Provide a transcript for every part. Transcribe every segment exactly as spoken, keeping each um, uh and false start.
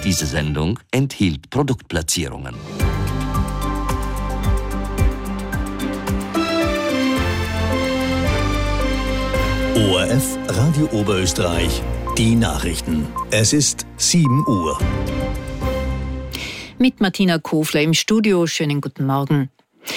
Diese Sendung enthielt Produktplatzierungen. O R F Radio Oberösterreich, die Nachrichten. Es ist sieben Uhr. Mit Martina Kofler im Studio. Schönen guten Morgen.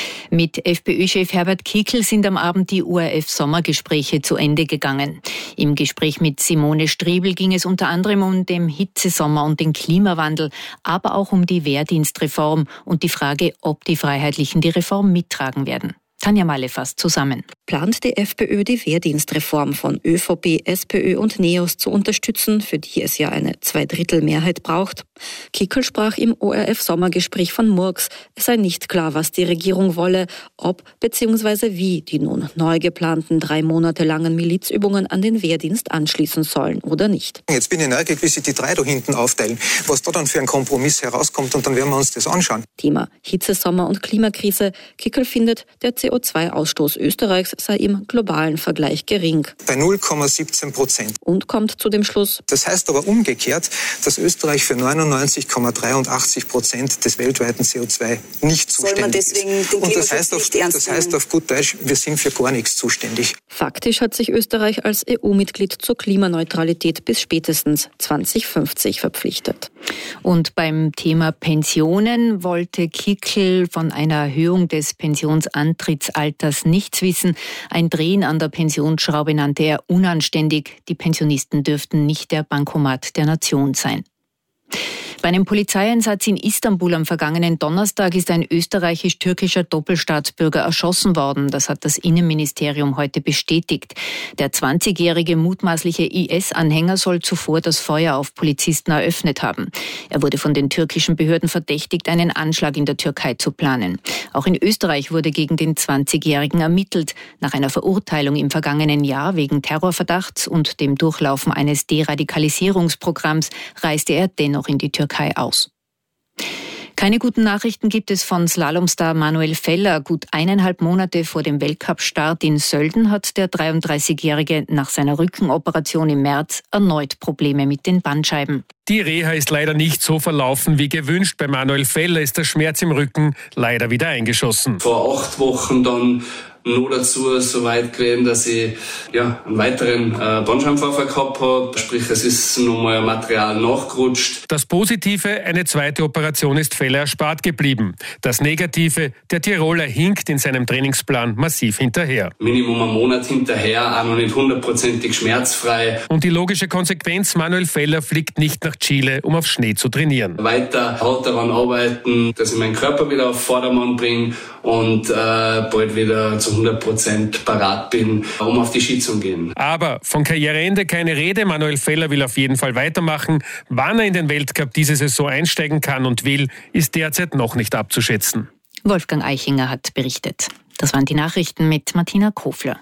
Mit FPÖ-Chef Herbert Kickl sind am Abend die O R F-Sommergespräche zu Ende gegangen. Im Gespräch mit Simone Striebel ging es unter anderem um den Hitzesommer und den Klimawandel, aber auch um die Wehrdienstreform und die Frage, ob die Freiheitlichen die Reform mittragen werden. Tanja Malle fasst zusammen. Plant die FPÖ, die Wehrdienstreform von ÖVP, SPÖ und NEOS zu unterstützen, für die es ja eine Zweidrittelmehrheit braucht? Kickl sprach im O R F-Sommergespräch von Murks. Es sei nicht klar, was die Regierung wolle, ob bzw. wie die nun neu geplanten drei Monate langen Milizübungen an den Wehrdienst anschließen sollen oder nicht. Jetzt bin ich neugierig, wie sich die drei da hinten aufteilen, was da dann für ein Kompromiss herauskommt, und dann werden wir uns das anschauen. Thema Hitzesommer und Klimakrise. Kickl findet, der C O zwei Ausstoß Österreichs sei im globalen Vergleich gering. Bei null Komma siebzehn Prozent. Und kommt zu dem Schluss. Das heißt aber umgekehrt, dass Österreich für neunundneunzig Komma dreiundachtzig Prozent des weltweiten C O zwei nicht zuständig ist. Soll man deswegen den Und das heißt, auf, nicht ernst das heißt auf gut Deutsch, wir sind für gar nichts zuständig. Faktisch hat sich Österreich als E U-Mitglied zur Klimaneutralität bis spätestens zwanzig fünfzig verpflichtet. Und beim Thema Pensionen wollte Kickl von einer Erhöhung des Pensionsantrittsalters nichts wissen. Ein Drehen an der Pensionsschraube nannte er unanständig. Die Pensionisten dürften nicht der Bankomat der Nation sein. Bei einem Polizeieinsatz in Istanbul am vergangenen Donnerstag ist ein österreichisch-türkischer Doppelstaatsbürger erschossen worden. Das hat das Innenministerium heute bestätigt. Der zwanzigjährige mutmaßliche I S-Anhänger soll zuvor das Feuer auf Polizisten eröffnet haben. Er wurde von den türkischen Behörden verdächtigt, einen Anschlag in der Türkei zu planen. Auch in Österreich wurde gegen den zwanzigjährigen ermittelt. Nach einer Verurteilung im vergangenen Jahr wegen Terrorverdachts und dem Durchlaufen eines Deradikalisierungsprogramms reiste er dennoch in die Türkei aus. Keine guten Nachrichten gibt es von Slalomstar Manuel Feller. Gut eineinhalb Monate vor dem Weltcup-Start in Sölden hat der dreiunddreißigjährige nach seiner Rückenoperation im März erneut Probleme mit den Bandscheiben. Die Reha ist leider nicht so verlaufen wie gewünscht. Bei Manuel Feller ist der Schmerz im Rücken leider wieder eingeschossen. Vor acht Wochen dann noch dazu so weit gewesen, dass ich ja, einen weiteren äh, Bandscheibenvorfall gehabt habe. Sprich, es ist nochmal Material nachgerutscht. Das Positive, eine zweite Operation ist Feller erspart geblieben. Das Negative, der Tiroler hinkt in seinem Trainingsplan massiv hinterher. Minimum einen Monat hinterher, auch noch nicht hundertprozentig schmerzfrei. Und die logische Konsequenz, Manuel Feller fliegt nicht nach Chile, um auf Schnee zu trainieren. Weiter hart daran arbeiten, dass ich meinen Körper wieder auf Vordermann bringe und äh, bald wieder zu hundert Prozent parat bin, um auf die Ski zu gehen. Aber von Karriereende keine Rede. Manuel Feller will auf jeden Fall weitermachen. Wann er in den Weltcup diese Saison einsteigen kann und will, ist derzeit noch nicht abzuschätzen. Wolfgang Eichinger hat berichtet. Das waren die Nachrichten mit Martina Kofler.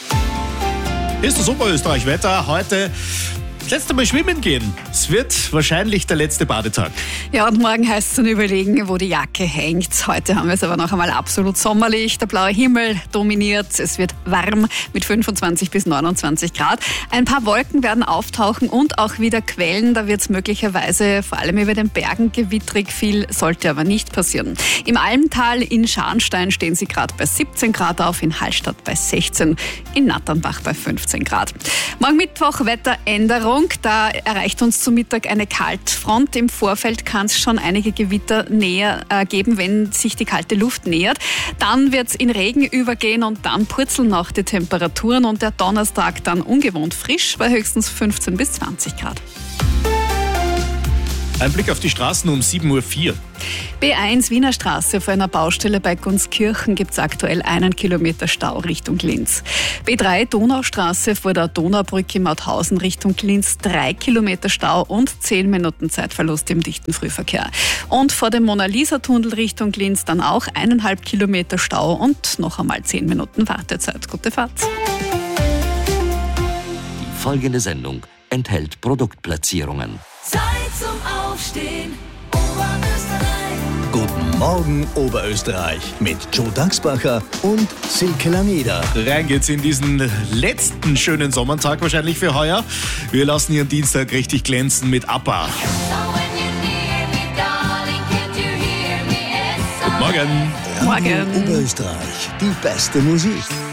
Ist das Oberösterreich-Wetter heute? Das letzte Mal schwimmen gehen. Es wird wahrscheinlich der letzte Badetag. Ja, und morgen heißt es dann überlegen, wo die Jacke hängt. Heute haben wir es aber noch einmal absolut sommerlich. Der blaue Himmel dominiert. Es wird warm mit fünfundzwanzig bis neunundzwanzig Grad. Ein paar Wolken werden auftauchen und auch wieder Quellen. Da wird es möglicherweise vor allem über den Bergen gewittrig. Viel sollte aber nicht passieren. Im Almtal in Scharnstein stehen sie gerade bei siebzehn Grad auf, in Hallstatt bei sechzehn, in Natternbach bei fünfzehn Grad. Morgen Mittwoch Wetteränderung. Da erreicht uns zu Mittag eine Kaltfront. Im Vorfeld kann es schon einige Gewitter näher äh, geben, wenn sich die kalte Luft nähert. Dann wird es in Regen übergehen und dann purzeln auch die Temperaturen und der Donnerstag dann ungewohnt frisch bei höchstens fünfzehn bis zwanzig Grad. Ein Blick auf die Straßen um sieben Uhr vier. B eins Wiener Straße vor einer Baustelle bei Gunskirchen gibt es aktuell einen Kilometer Stau Richtung Linz. B drei Donaustraße vor der Donaubrücke Mauthausen Richtung Linz drei Kilometer Stau und zehn Minuten Zeitverlust im dichten Frühverkehr. Und vor dem Mona-Lisa-Tunnel Richtung Linz dann auch eineinhalb Kilometer Stau und noch einmal zehn Minuten Wartezeit. Gute Fahrt. Die folgende Sendung enthält Produktplatzierungen. Zeit zum Aufstehen, Oberösterreich. Guten Morgen, Oberösterreich, mit Joe Dachsbacher und Silke Lameda. Rein geht's in diesen letzten schönen Sommertag wahrscheinlich für heuer. Wir lassen Ihren Dienstag richtig glänzen mit ABBA. So when you need Morgen. Radio Morgen. Oberösterreich, die beste Musik.